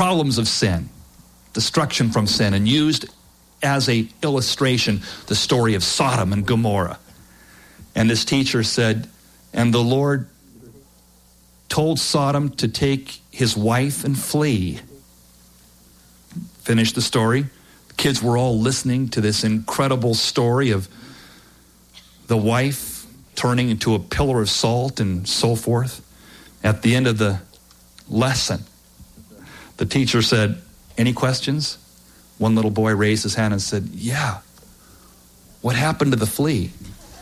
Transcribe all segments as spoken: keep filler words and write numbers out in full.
problems of sin, destruction from sin, and used as a illustration the story of Sodom and Gomorrah. And this teacher said, and the Lord told Sodom to take his wife and flee. Finished the story. The kids were all listening to this incredible story of the wife turning into a pillar of salt and so forth. At the end of the lesson, the teacher said, any questions? One little boy raised his hand and said, yeah. What happened to the flea?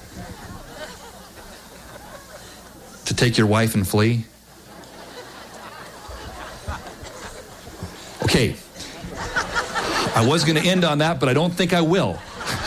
To take your wife and flee? Okay. I was going to end on that, but I don't think I will.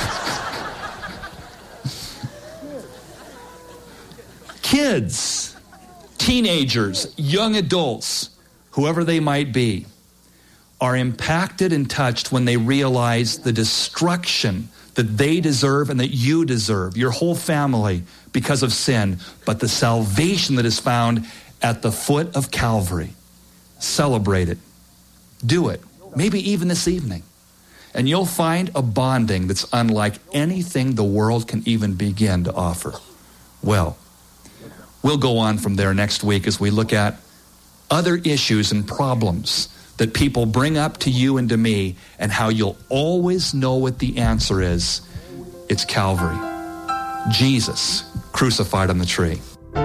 Kids, teenagers, young adults, whoever they might be, are impacted and touched when they realize the destruction that they deserve and that you deserve, your whole family, because of sin, but the salvation that is found at the foot of Calvary. Celebrate it. Do it. Maybe even this evening. And you'll find a bonding that's unlike anything the world can even begin to offer. Well, we'll go on from there next week as we look at other issues and problems that people bring up to you and to me, and how you'll always know what the answer is. It's Calvary. Jesus crucified on the tree.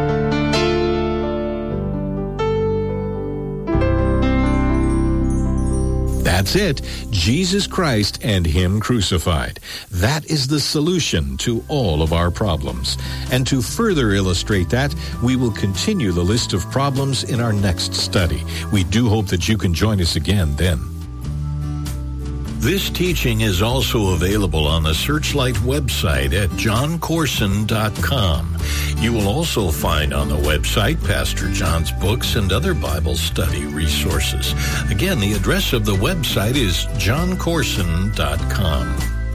That's it. Jesus Christ and Him crucified. That is the solution to all of our problems. And to further illustrate that, we will continue the list of problems in our next study. We do hope that you can join us again then. This teaching is also available on the Searchlight website at john corson dot com. You will also find on the website Pastor John's books and other Bible study resources. Again, the address of the website is john corson dot com.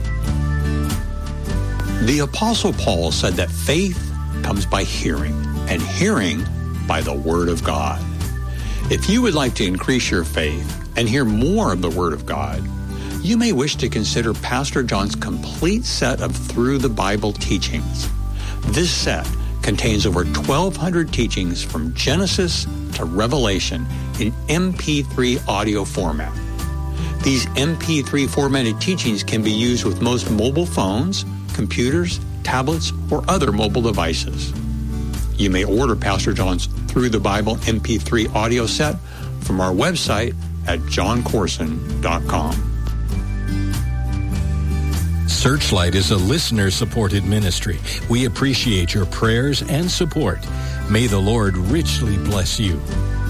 The Apostle Paul said that faith comes by hearing, and hearing by the Word of God. If you would like to increase your faith and hear more of the Word of God, you may wish to consider Pastor John's complete set of Through the Bible teachings. This set contains over twelve hundred teachings from Genesis to Revelation in M P three audio format. These M P three formatted teachings can be used with most mobile phones, computers, tablets, or other mobile devices. You may order Pastor John's Through the Bible M P three audio set from our website at john corson dot com. Searchlight is a listener-supported ministry. We appreciate your prayers and support. May the Lord richly bless you.